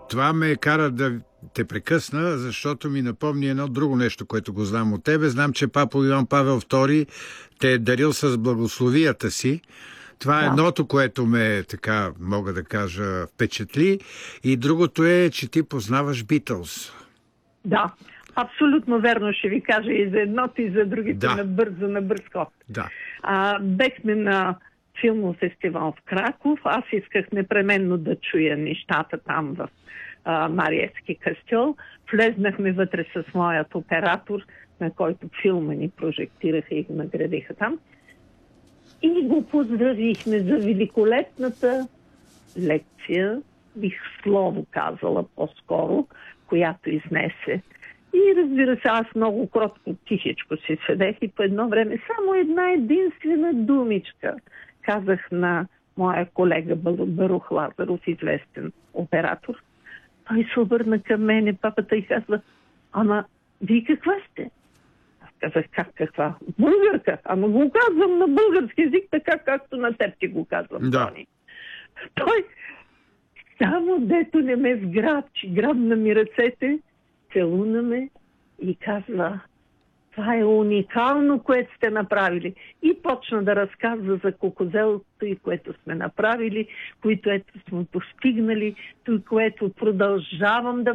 това ме кара да те прекъсна, защото ми напомни едно друго нещо, което го знам от тебе. Знам, че папа Йоан Павел II те е дарил с благословията си. Това е едното, което ме, така мога да кажа, впечатли. И другото е, че ти познаваш Битълс. Да, абсолютно верно ще ви кажа и за едното, и за другите на бърз ход. Да. Бехме на филмов фестивал в Краков. Аз исках непременно да чуя нещата там в Мариевски костел. Влезнахме вътре с моят оператор, на който филма ни прожектираха и го наградиха там. И го поздравихме за великолепната лекция, бих слово казала по-скоро, която изнесе. И разбира се, аз много кротко, тихичко си седех и по едно време само една единствена думичка казах на моя колега Барух Лазаров, известен оператор. Той се обърна към мене, папата, и казва: ама вие каква сте? Аз казах: каква? Българка. Ама го казвам на български език, така както на теб ти го казвам, Тони. Той само дето не ме сграбчи, грабна ми ръцете, целуна ме и казва: това е уникално, което сте направили. И почна да разказва за Кукузелото и което сме направили, които ето сме постигнали, и което продължавам да